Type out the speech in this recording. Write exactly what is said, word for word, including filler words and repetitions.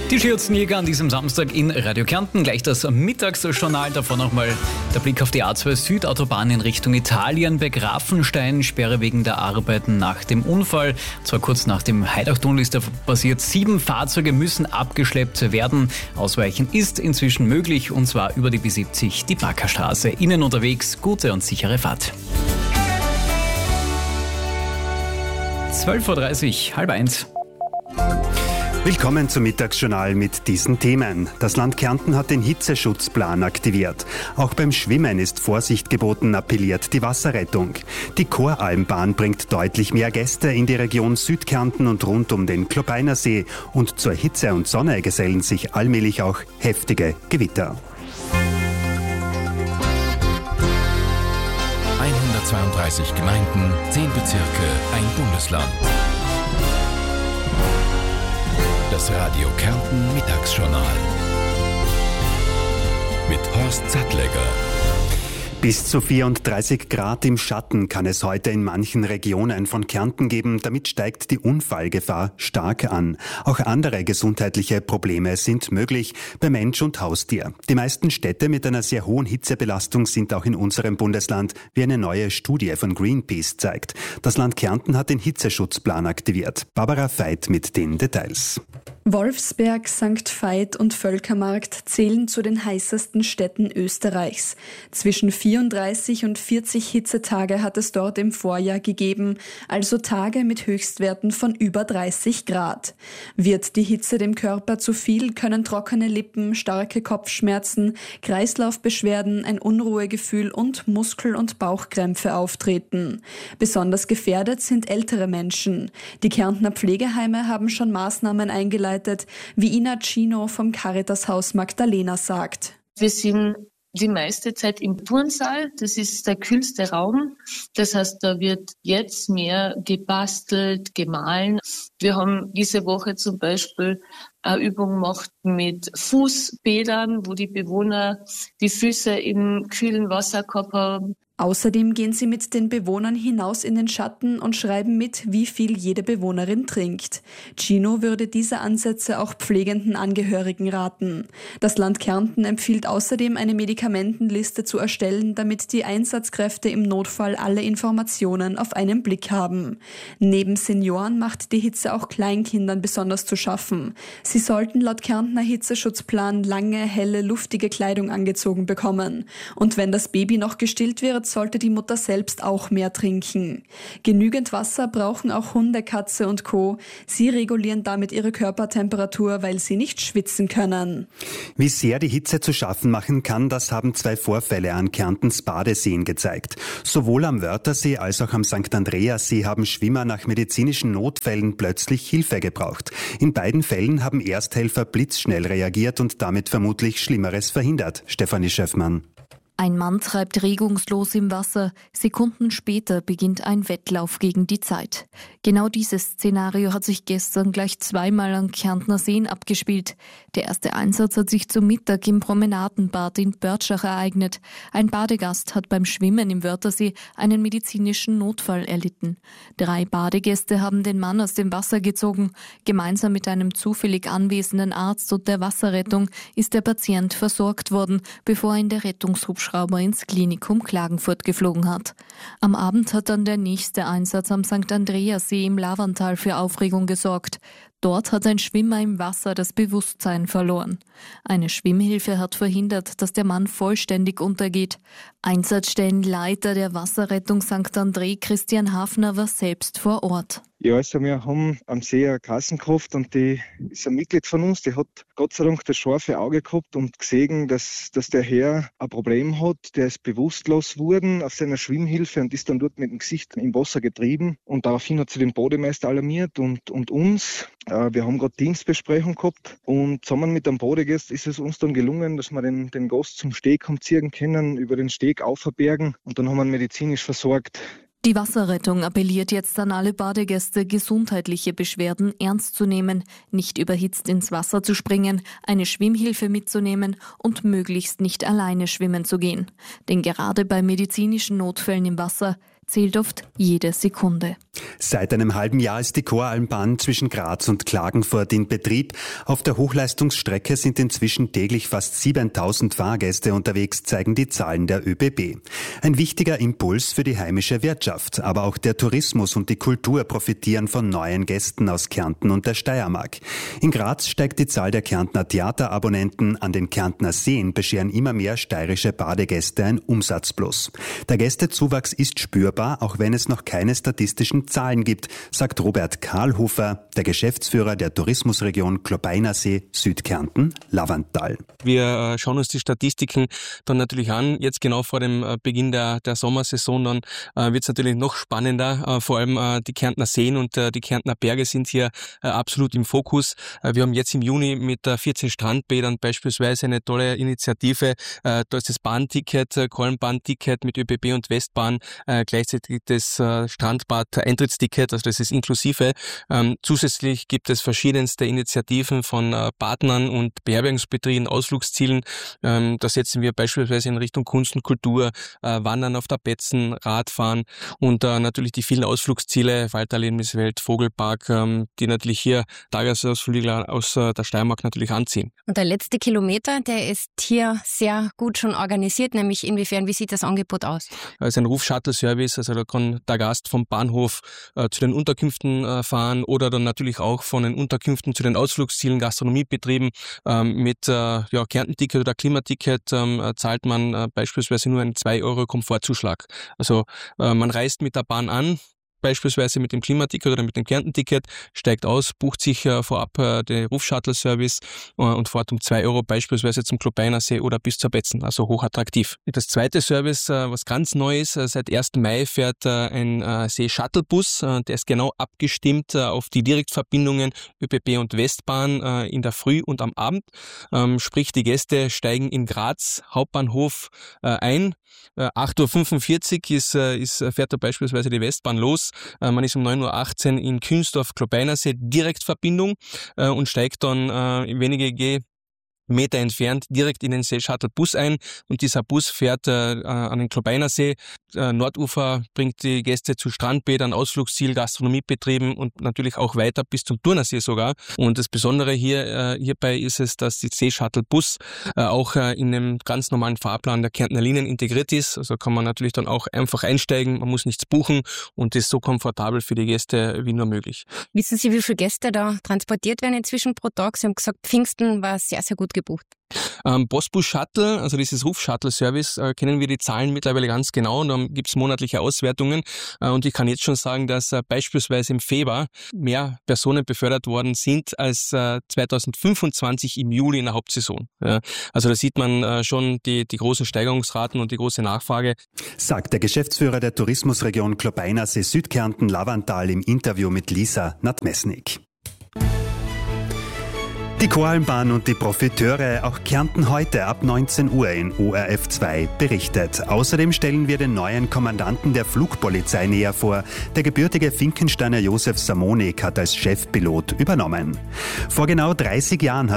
Die Schürzenjäger an diesem Samstag in Radio Kärnten. Gleich das Mittagsjournal, davor nochmal der Blick auf die A zwei Südautobahn in Richtung Italien. Bei Grafenstein Sperre wegen der Arbeiten nach dem Unfall. Zwar kurz nach dem Heidachtunnel ist da passiert. Sieben Fahrzeuge müssen abgeschleppt werden. Ausweichen ist inzwischen möglich und zwar über die B siebzig, die Backerstraße. Innen unterwegs, gute und sichere Fahrt. zwölf Uhr dreißig, halb eins. Willkommen zum Mittagsjournal mit diesen Themen. Das Land Kärnten hat den Hitzeschutzplan aktiviert. Auch beim Schwimmen ist Vorsicht geboten, appelliert die Wasserrettung. Die Choralmbahn bringt deutlich mehr Gäste in die Region Südkärnten und rund um den Klobeiner See. Und zur Hitze und Sonne gesellen sich allmählich auch heftige Gewitter. hundertzweiunddreißig Gemeinden, zehn Bezirke, ein Bundesland. Das Radio Kärnten Mittagsjournal mit Horst Sattlegger. Bis zu vierunddreißig Grad im Schatten kann es heute in manchen Regionen von Kärnten geben. Damit steigt die Unfallgefahr stark an. Auch andere gesundheitliche Probleme sind möglich bei Mensch und Haustier. Die meisten Städte mit einer sehr hohen Hitzebelastung sind auch in unserem Bundesland, wie eine neue Studie von Greenpeace zeigt. Das Land Kärnten hat den Hitzeschutzplan aktiviert. Barbara Veit mit den Details. Wolfsberg, Sankt Veit und Völkermarkt zählen zu den heißesten Städten Österreichs. Zwischen vierunddreißig und vierzig Hitzetage hat es dort im Vorjahr gegeben, also Tage mit Höchstwerten von über dreißig Grad. Wird die Hitze dem Körper zu viel, können trockene Lippen, starke Kopfschmerzen, Kreislaufbeschwerden, ein Unruhegefühl und Muskel- und Bauchkrämpfe auftreten. Besonders gefährdet sind ältere Menschen. Die Kärntner Pflegeheime haben schon Maßnahmen eingeleitet, wie Ina Chino vom Caritashaus Magdalena sagt. Wir sind die meiste Zeit im Turnsaal. Das ist der kühlste Raum. Das heißt, da wird jetzt mehr gebastelt, gemahlen. Wir haben diese Woche zum Beispiel eine Übung gemacht mit Fußbädern, wo die Bewohner die Füße im kühlen Wasser gehabt haben. Außerdem gehen sie mit den Bewohnern hinaus in den Schatten und schreiben mit, wie viel jede Bewohnerin trinkt. Gino würde diese Ansätze auch pflegenden Angehörigen raten. Das Land Kärnten empfiehlt außerdem, eine Medikamentenliste zu erstellen, damit die Einsatzkräfte im Notfall alle Informationen auf einen Blick haben. Neben Senioren macht die Hitze auch Kleinkindern besonders zu schaffen. Sie sollten laut Kärntner Hitzeschutzplan lange, helle, luftige Kleidung angezogen bekommen. Und wenn das Baby noch gestillt wird, sollte die Mutter selbst auch mehr trinken. Genügend Wasser brauchen auch Hunde, Katze und Co. Sie regulieren damit ihre Körpertemperatur, weil sie nicht schwitzen können. Wie sehr die Hitze zu schaffen machen kann, das haben zwei Vorfälle an Kärntens Badeseen gezeigt. Sowohl am Wörthersee als auch am Sankt Andreassee haben Schwimmer nach medizinischen Notfällen plötzlich Hilfe gebraucht. In beiden Fällen haben Ersthelfer blitzschnell reagiert und damit vermutlich Schlimmeres verhindert. Stefanie Schöffmann. Ein Mann treibt regungslos im Wasser. Sekunden später beginnt ein Wettlauf gegen die Zeit. Genau dieses Szenario hat sich gestern gleich zweimal an Kärntner Seen abgespielt. Der erste Einsatz hat sich zum Mittag im Promenadenbad in Börtschach ereignet. Ein Badegast hat beim Schwimmen im Wörthersee einen medizinischen Notfall erlitten. Drei Badegäste haben den Mann aus dem Wasser gezogen. Gemeinsam mit einem zufällig anwesenden Arzt und der Wasserrettung ist der Patient versorgt worden, bevor ihn der Rettungshubschrauber ins Klinikum Klagenfurt geflogen hat. Am Abend hat dann der nächste Einsatz am Sankt Andreassee im Lavantal für Aufregung gesorgt. Dort hat ein Schwimmer im Wasser das Bewusstsein verloren. Eine Schwimmhilfe hat verhindert, dass der Mann vollständig untergeht. Einsatzstellenleiter der Wasserrettung Sankt André, Christian Hafner, war selbst vor Ort. Ja, also wir haben am See eine Kassenkraft und die ist ein Mitglied von uns, die hat Gott sei Dank das scharfe Auge gehabt und gesehen, dass, dass der Herr ein Problem hat. Der ist bewusstlos geworden auf seiner Schwimmhilfe und ist dann dort mit dem Gesicht im Wasser getrieben. Und daraufhin hat sie den Bademeister alarmiert und, und uns. Äh, wir haben gerade Dienstbesprechung gehabt und zusammen mit dem Badegast ist es uns dann gelungen, dass wir den, den Gast zum Steg haben ziehen können, über den Steg auferbergen und dann haben wir ihn medizinisch versorgt. Die Wasserrettung appelliert jetzt an alle Badegäste, gesundheitliche Beschwerden ernst zu nehmen, nicht überhitzt ins Wasser zu springen, eine Schwimmhilfe mitzunehmen und möglichst nicht alleine schwimmen zu gehen. Denn gerade bei medizinischen Notfällen im Wasser zählt oft jede Sekunde. Seit einem halben Jahr ist die Koralmbahn zwischen Graz und Klagenfurt in Betrieb. Auf der Hochleistungsstrecke sind inzwischen täglich fast siebentausend Fahrgäste unterwegs, zeigen die Zahlen der ÖBB. Ein wichtiger Impuls für die heimische Wirtschaft, aber auch der Tourismus und die Kultur profitieren von neuen Gästen aus Kärnten und der Steiermark. In Graz steigt die Zahl der Kärntner Theaterabonnenten, an den Kärntner Seen bescheren immer mehr steirische Badegäste ein Umsatzplus. Der Gästezuwachs ist spürbar, auch wenn es noch keine statistischen Zahlen gibt, sagt Robert Karlhofer, der Geschäftsführer der Tourismusregion Klobeinersee Südkärnten Lavanttal. Wir schauen uns die Statistiken dann natürlich an. Jetzt genau vor dem Beginn der, der Sommersaison dann äh, wird es natürlich noch spannender. Äh, vor allem äh, die Kärntner Seen und äh, die Kärntner Berge sind hier äh, absolut im Fokus. Äh, wir haben jetzt im Juni mit äh, vierzehn Strandbädern beispielsweise eine tolle Initiative. Äh, da ist das Bahnticket, äh, Koralmbahn-Ticket mit ÖBB und Westbahn, äh, gleichzeitig das äh, Strandbad Eintrittsticket, also das ist inklusive. Ähm, zusätzlich gibt es verschiedenste Initiativen von äh, Partnern und Beherbergungsbetrieben, Ausflugszielen. Ähm, da setzen wir beispielsweise in Richtung Kunst und Kultur, äh, Wandern auf der Betzen, Radfahren und äh, natürlich die vielen Ausflugsziele, Walderlebniswelt, Vogelpark, ähm, die natürlich hier Tagesausflügler aus äh, der Steiermark natürlich anziehen. Und der letzte Kilometer, der ist hier sehr gut schon organisiert, nämlich inwiefern, wie sieht das Angebot aus? Es ist ein Ruf-Shuttle-Service, also da kann der Gast vom Bahnhof äh, zu den Unterkünften äh, fahren oder dann natürlich auch von den Unterkünften zu den Ausflugszielen, Gastronomiebetrieben. Ähm, mit äh, ja, Kärntenticket oder Klimaticket ähm, zahlt man äh, beispielsweise nur einen zwei Euro Komfortzuschlag. Also äh, man reist mit der Bahn an, beispielsweise mit dem Klimaticket oder mit dem Kärntenticket, steigt aus, bucht sich äh, vorab äh, den Ruf-Shuttle-Service äh, und fährt um zwei Euro beispielsweise zum Klobeinersee oder bis zur Betzen, also hochattraktiv. Das zweite Service, äh, was ganz neu ist, äh, seit ersten Mai fährt äh, ein äh, See-Shuttle-Bus, äh, der ist genau abgestimmt äh, auf die Direktverbindungen ÖBB und Westbahn äh, in der Früh und am Abend. Ähm, sprich, die Gäste steigen in Graz Hauptbahnhof äh, ein. Äh, acht Uhr fünfundvierzig ist, äh, ist, fährt da beispielsweise die Westbahn los. Man ist um neun Uhr achtzehn in Künsdorf-Klobeinersee, Direktverbindung äh, und steigt dann äh, wenige Meter entfernt direkt in den See-Shuttle-Bus ein und dieser Bus fährt äh, an den Klobeinersee. Äh, Nordufer bringt die Gäste zu Strandbädern, Ausflugsziel, Gastronomiebetrieben und natürlich auch weiter bis zum Turnersee sogar. Und das Besondere hier äh, hierbei ist es, dass die See-Shuttle-Bus äh, auch äh, in einem ganz normalen Fahrplan der Kärntner Linien integriert ist. Also kann man natürlich dann auch einfach einsteigen, man muss nichts buchen und ist so komfortabel für die Gäste wie nur möglich. Wissen Sie, wie viele Gäste da transportiert werden inzwischen pro Tag? Sie haben gesagt, Pfingsten war sehr, sehr gut gebucht. Ähm, Postbus Shuttle, also dieses Ruf-Shuttle-Service, äh, kennen wir die Zahlen mittlerweile ganz genau und dann gibt es monatliche Auswertungen äh, und ich kann jetzt schon sagen, dass äh, beispielsweise im Februar mehr Personen befördert worden sind als äh, zweitausendfünfundzwanzig im Juli in der Hauptsaison. Ja, also da sieht man äh, schon die, die großen Steigerungsraten und die große Nachfrage. Sagt der Geschäftsführer der Tourismusregion Klobeinersee Südkärnten Lavanttal im Interview mit Lisa Nadmesnik. Die Koralmbahn und die Profiteure, auch Kärnten heute ab neunzehn Uhr in O R F zwei berichtet. Außerdem stellen wir den neuen Kommandanten der Flugpolizei näher vor. Der gebürtige Finkensteiner Josef Samonik hat als Chefpilot übernommen. Vor genau dreißig Jahren hat